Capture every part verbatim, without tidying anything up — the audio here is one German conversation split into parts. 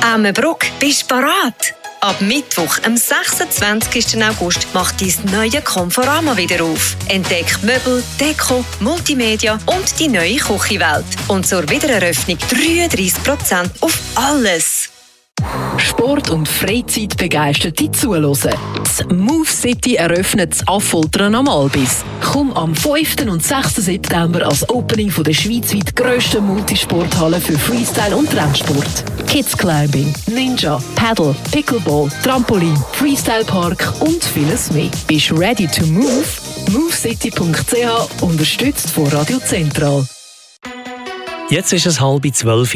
Emmenbruck, bist du bereit? Ab Mittwoch, am sechsundzwanzigsten August, macht dein neue Conforama wieder auf. Entdeck Möbel, Deko, Multimedia und die neue Küchenwelt. Und zur Wiedereröffnung dreiunddreissig Prozent auf alles. Sport und Freizeit begeisterte zuhören. Das Move City eröffnet das Affoltern am Albis. Komm am fünften und sechsten September als Opening von der schweizweit grössten Multisporthalle für Freestyle und Rennsport. Kids Climbing, Ninja, Paddle, Pickleball, Trampolin, Freestyle Park und vieles mehr. Bist ready to move? movecity punkt c h, unterstützt von Radio Zentral. Jetzt ist es halb zwölf.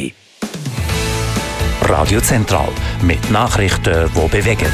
Radio Zentral mit Nachrichten, die bewegen.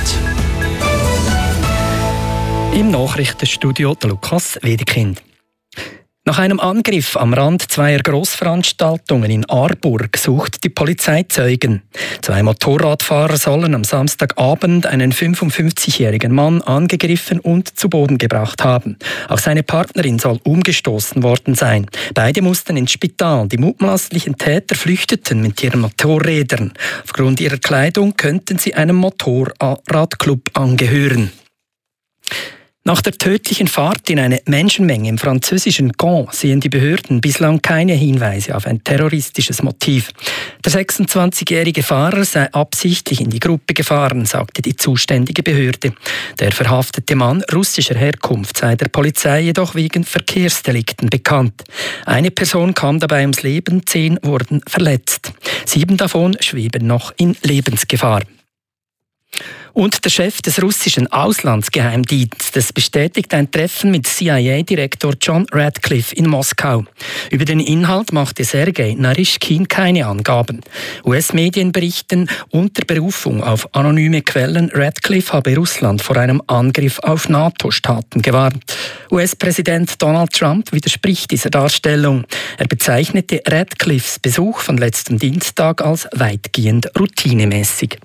Im Nachrichtenstudio der Lukas Wedekind. Nach einem Angriff am Rand zweier Grossveranstaltungen in Aarburg sucht die Polizei Zeugen. Zwei Motorradfahrer sollen am Samstagabend einen fünfundfünfzigjährigen Mann angegriffen und zu Boden gebracht haben. Auch seine Partnerin soll umgestoßen worden sein. Beide mussten ins Spital. Die mutmaßlichen Täter flüchteten mit ihren Motorrädern. Aufgrund ihrer Kleidung könnten sie einem Motorradclub angehören. Nach der tödlichen Fahrt in eine Menschenmenge im französischen Caen sehen die Behörden bislang keine Hinweise auf ein terroristisches Motiv. Der sechsundzwanzigjährige Fahrer sei absichtlich in die Gruppe gefahren, sagte die zuständige Behörde. Der verhaftete Mann russischer Herkunft sei der Polizei jedoch wegen Verkehrsdelikten bekannt. Eine Person kam dabei ums Leben, zehn wurden verletzt. Sieben davon schweben noch in Lebensgefahr. Und der Chef des russischen Auslandsgeheimdienstes bestätigt ein Treffen mit C I A-Direktor John Radcliffe in Moskau. Über den Inhalt machte Sergei Naryshkin keine Angaben. U S-Medien berichten unter Berufung auf anonyme Quellen, Radcliffe habe Russland vor einem Angriff auf NATO-Staaten gewarnt. U S-Präsident Donald Trump widerspricht dieser Darstellung. Er bezeichnete Radcliffes Besuch von letztem Dienstag als weitgehend routinemäßig.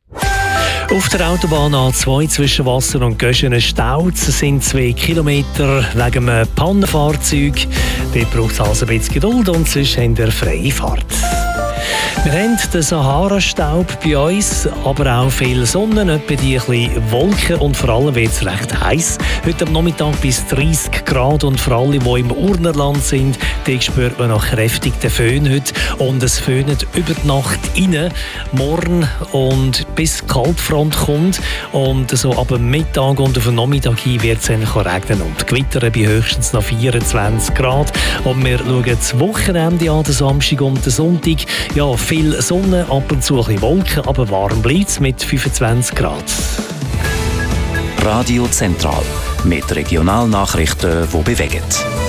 Auf der Autobahn A zwei zwischen Wasser und Göschenen staut sind zwei Kilometer wegen einem Pannenfahrzeug. Dort braucht es also ein bisschen Geduld und sonst haben wir freie Fahrt. Wir haben den Sahara-Staub bei uns, aber auch viel Sonne, etwa die ein bisschen Wolken und vor allem wird es recht heiß. Heute am Nachmittag bis dreißig Grad und für alle, die im Urnerland sind, die spürt man noch kräftig den Föhn heute und es föhnt über die Nacht rein, morgen und bis die Kaltfront kommt und so ab dem Mittag und auf den Nachmittag hin wird es dann regnen und gewittern bei höchstens noch vierundzwanzig Grad und wir schauen das Wochenende an, den Samstag und den Sonntag. Ja, viel Sonne, ab und zu ein bisschen Wolken, aber warm bleibt es mit fünfundzwanzig Grad. Radio Zentral mit Regionalnachrichten, die bewegen.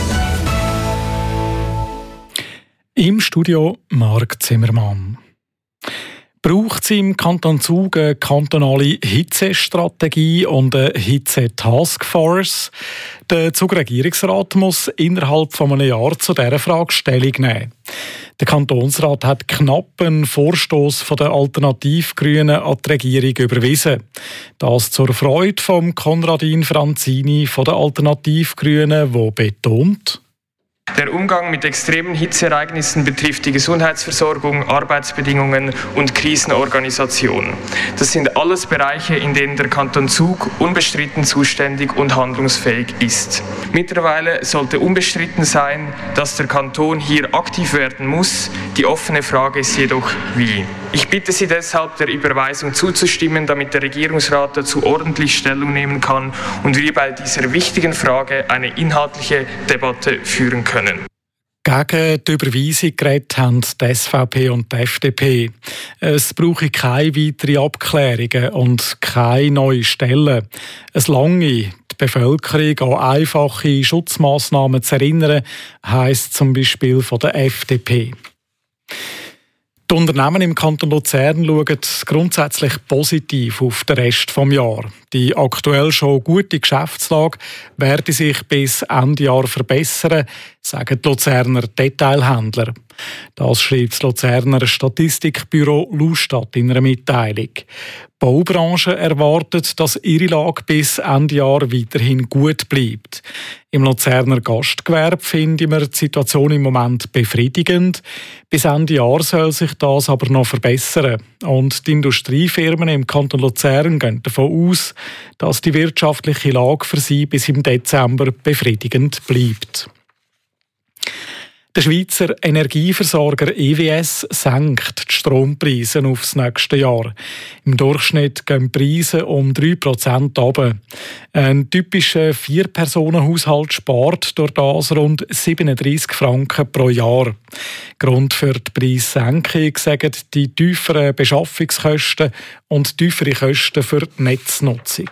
Im Studio Marc Zimmermann. Braucht es im Kanton Zug eine kantonale Hitzestrategie und eine Hitze-Taskforce? Der Zug-Regierungsrat muss innerhalb von einem Jahr zu dieser Frage Stellung nehmen. Der Kantonsrat hat knapp einen Vorstoss von der Alternativgrünen an die Regierung überwiesen. Das zur Freude von Konradin Franzini von der Alternativgrünen, der betont: Der Umgang mit extremen Hitzeereignissen betrifft die Gesundheitsversorgung, Arbeitsbedingungen und Krisenorganisation. Das sind alles Bereiche, in denen der Kanton Zug unbestritten zuständig und handlungsfähig ist. Mittlerweile sollte unbestritten sein, dass der Kanton hier aktiv werden muss. Die offene Frage ist jedoch, wie. Ich bitte Sie deshalb, der Überweisung zuzustimmen, damit der Regierungsrat dazu ordentlich Stellung nehmen kann und wir bei dieser wichtigen Frage eine inhaltliche Debatte führen können. Gegen die Überweisung geredet haben die S V P und die F D P. Es brauche keine weiteren Abklärungen und keine neuen Stellen. Es lange, die Bevölkerung an einfache Schutzmaßnahmen zu erinnern, heisst zum Beispiel von der F D P. Die Unternehmen im Kanton Luzern schauen grundsätzlich positiv auf den Rest des Jahres. Die aktuell schon gute Geschäftslage werde sich bis Ende Jahr verbessern, sagen die Luzerner Detailhändler. Das schreibt das Luzerner Statistikbüro Lustat in einer Mitteilung. Die Baubranche erwartet, dass ihre Lage bis Ende Jahr weiterhin gut bleibt. Im Luzerner Gastgewerbe finden wir die Situation im Moment befriedigend. Bis Ende Jahr soll sich das aber noch verbessern. Und die Industriefirmen im Kanton Luzern gehen davon aus, dass die wirtschaftliche Lage für sie bis im Dezember befriedigend bleibt. Der Schweizer Energieversorger E W S senkt die Strompreise aufs nächste Jahr. Im Durchschnitt gehen die Preise um drei Prozent runter. Ein typischer Vier-Personen-Haushalt spart durch das rund siebenunddreissig Franken pro Jahr. Grund für die Preissenkung sagen die tieferen Beschaffungskosten und tiefere Kosten für die Netznutzung.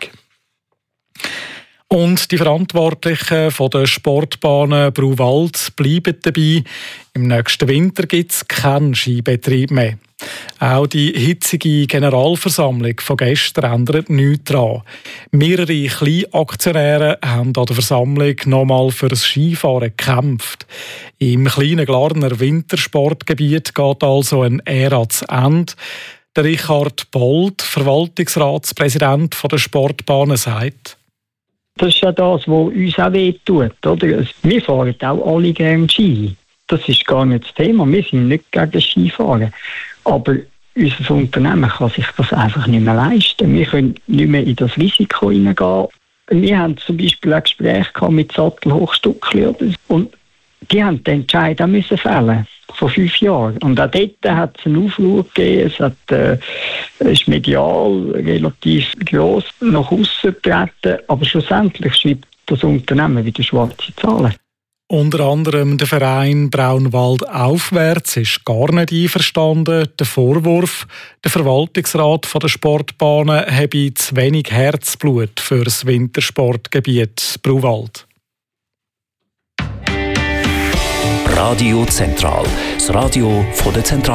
Und die Verantwortlichen von der Sportbahnen Bruwald bleiben dabei. Im nächsten Winter gibt es keinen Skibetrieb mehr. Auch die hitzige Generalversammlung von gestern ändert nichts daran. Mehrere Kleinaktionäre haben an der Versammlung nochmal für das Skifahren gekämpft. Im kleinen Glarner Wintersportgebiet geht also ein Ära zu Ende. Der Richard Bold, Verwaltungsratspräsident der Sportbahnen, sagt: Das ist ja das, was uns auch wehtut, oder? Wir fahren auch alle gerne Ski. Das ist gar nicht das Thema. Wir sind nicht gegen Skifahren. Aber unser Unternehmen kann sich das einfach nicht mehr leisten. Wir können nicht mehr in das Risiko hineingehen. Wir haben zum Beispiel ein Gespräch mit Sattelhochstückli und die haben den Entscheid auch müssen fällen vor fünf Jahren. Und auch dort hat es einen Aufruhr gegeben. Es hat, äh, ist medial relativ gross nach aussen getreten. Aber schlussendlich schreibt das Unternehmen wieder schwarze Zahlen. Unter anderem der Verein Braunwald Aufwärts ist gar nicht einverstanden. Der Vorwurf, der Verwaltungsrat der Sportbahnen habe zu wenig Herzblut für das Wintersportgebiet Bruwald. Radio Zentral, das Radio von der Zentral